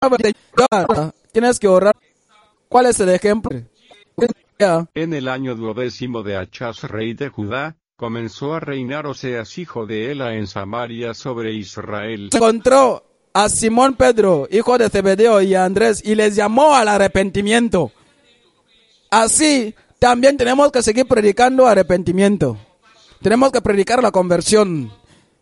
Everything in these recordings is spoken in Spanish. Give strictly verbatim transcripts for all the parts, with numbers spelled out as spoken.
Tienes que orar. ¿Cuál es el ejemplo? En el año duodécimo de Achaz, rey de Judá, comenzó a reinar Oseas, hijo de Ela, en Samaria sobre Israel. Encontró a Simón Pedro, hijo de Zebedeo, y a Andrés, y les llamó al arrepentimiento. Así, también tenemos que seguir predicando arrepentimiento. Tenemos que predicar la conversión.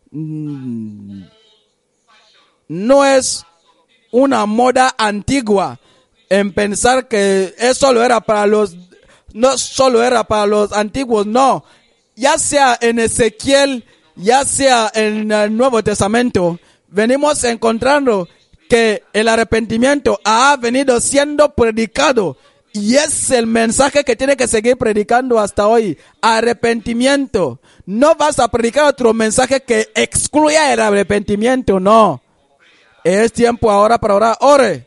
No es una moda antigua en pensar que eso solo era para los, no solo era para los antiguos, no. Ya sea en Ezequiel, ya sea en el Nuevo Testamento, venimos encontrando que el arrepentimiento ha venido siendo predicado y es el mensaje que tiene que seguir predicando hasta hoy. Arrepentimiento. No vas a predicar otro mensaje que excluya el arrepentimiento, no. Es tiempo ahora para orar. Ore.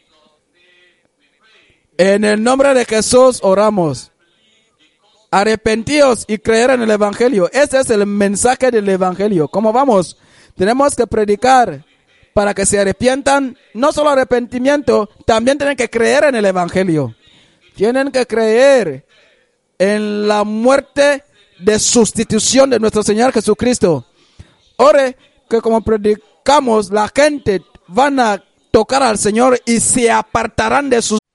En el nombre de Jesús oramos. Arrepentíos y creer en el Evangelio. Ese es el mensaje del Evangelio. ¿Cómo vamos? Tenemos que predicar para que se arrepientan. No solo arrepentimiento, también tienen que creer en el Evangelio. Tienen que creer en la muerte de sustitución de nuestro Señor Jesucristo. Ore que como predicamos, la gente van a tocar al Señor y se apartarán de sus